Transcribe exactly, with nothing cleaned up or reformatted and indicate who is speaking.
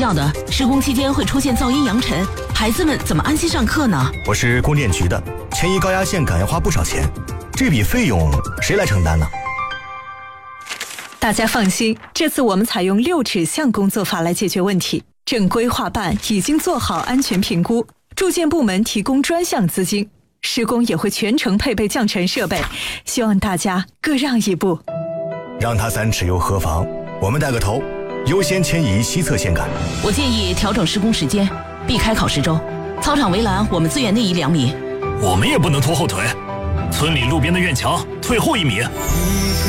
Speaker 1: 叫的，施工期间会出现噪音扬尘，孩子们怎么安心上课呢？
Speaker 2: 我是供电局的，迁移高压线杆要花不少钱，这笔费用谁来承担呢？
Speaker 3: 大家放心，这次我们采用六指向工作法来解决问题。正规划办已经做好安全评估，住建部门提供专项资金，施工也会全程配备降尘设备，希望大家各让一步。
Speaker 2: 让他三尺又何妨？我们带个头，优先迁移西侧线杆。
Speaker 1: 我建议调整施工时间，避开考试周。操场围栏我们自远内移两米。
Speaker 4: 我们也不能拖后腿，村里路边的院墙退后一米。